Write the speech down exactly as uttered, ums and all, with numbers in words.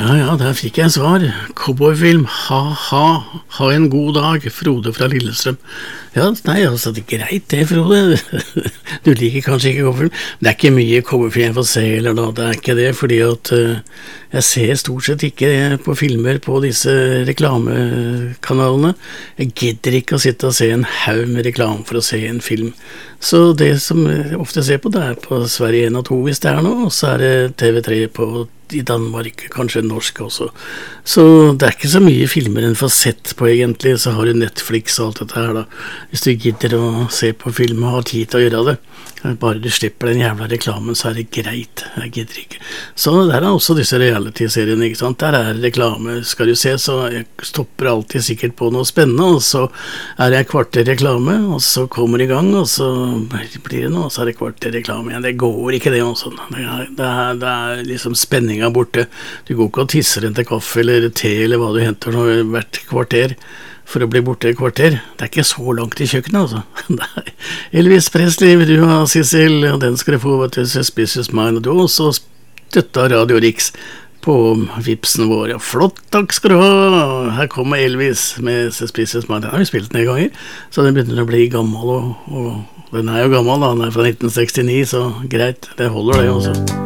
Ja, ja, der fikk jeg svar. Cowboyfilm, ha-ha, ha en god dag, Frode fra Lillestrøm. Ja, nei, altså, det er greit det, Frode. Du liker kanskje ikke cowboyfilm. Det er ikke mye cowboyfilm jeg får se, eller da, det er ikke det, fordi at uh, jeg ser stort sett ikke på filmer på disse reklamekanalene. Jeg gidder ikke å sitte og se en haug med reklame for å se en film. Så det som jeg ofte ser på, det er på Sverige en og to hvis det er noe, og så er det T V tre på i Danmark, kanskje norsk også. Så det er ikke så mye filmer en får sett på egentlig, så har du Netflix og alt dette her da. Hvis du gidder å se på film og har tid til å gjøre det, bare du slipper den jævla reklamen, så er det greit. Jeg gidder ikke. Så der er også disse reality-seriene, ikke sant? Der er reklame, skal du se, så jeg stopper alltid sikkert på noe spennende, og så er det et kvarter reklame, og så kommer det i gang, og så blir det noe, og så er det kvarter reklame igjen. Det går ikke det også. Det er, det er, det er liksom spenninga borte. Du går ikke og tisser en til kaffe eller te eller hva du henter noe hvert kvarter for å bli borte et kvarter. Det er ikke så langt i kjøkkenet, altså. Nei. Elvis Presley vil du ha, Sissel, og den skal du få, vet du, Suspicious Mind, og du har også støtta Radio Rix på vipsen vår. Ja, flott, takk skal du ha. Her kommer Elvis med Suspicious Mind. Den har vi spilt den en ganger, så den begynner å bli gammel, og, og den er jo gammel, da. Den er fra nitten sekstini, så greit, det holder det også.